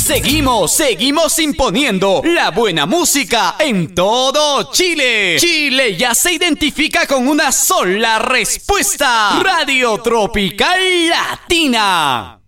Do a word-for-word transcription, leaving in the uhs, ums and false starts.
Seguimos, seguimos imponiendo la buena música en todo Chile. Chile ya se identifica con una sola respuesta. Radio Tropical Latina.